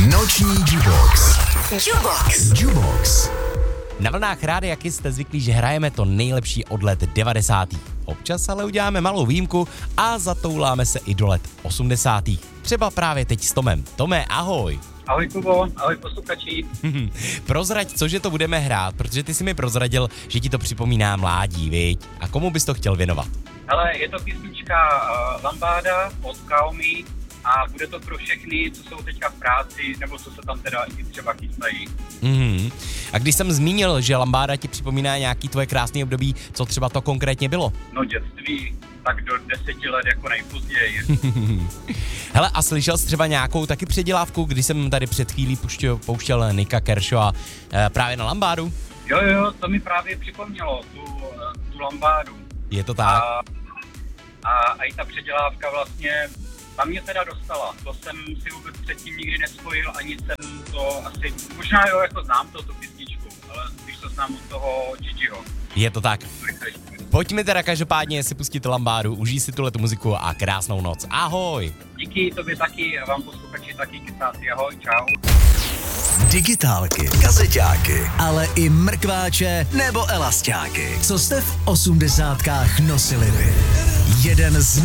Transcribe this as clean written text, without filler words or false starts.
Noční Jubox. Jubox. Na vlnách Rádia Kiss jste zvyklí, že hrajeme to nejlepší od let 90. Občas ale uděláme malou výjimku a zatouláme se i do let 80. Třeba právě teď s Tomem. Tome, ahoj. Ahoj Kubo, ahoj posluchači. Prozrať, cože to budeme hrát, protože ty jsi mi prozradil, že ti to připomíná mládí, viď? A komu bys to chtěl věnovat? Hele, je to písnička Lambáda od Xiaomi a bude to pro všechny, co jsou teďka v práci, nebo co se tam teda i třeba chystají. A když jsem zmínil, že Lambáda ti připomíná nějaký tvoje krásné období, co třeba to konkrétně bylo? No dětství, tak do 10 let jako nejpozději. Hele, a slyšel jsi třeba nějakou taky předělávku, když jsem tady před chvílí pouštěl Nicka Kershawa právě na Lambádu? Jo, to mi právě připomnělo, tu Lambádu. Je to tak? A i ta předělávka vlastně, ta mě teda dostala. To jsem si vůbec předtím nikdy nespojil, ani jsem to asi, možná jo, jako znám tu písničku, ale když to znám od toho Gigiho. Je to tak. Pojďme teda každopádně si pustit Lambádu, užij si tuhletu muziku a krásnou noc. Ahoj! Díky, tobě taky, a vám posluchači taky, kysáci, ahoj, čau. Digitálky, kazeťáky, ale i mrkváče nebo elasťáky. Co jste v 80kách nosili vy? Jeden z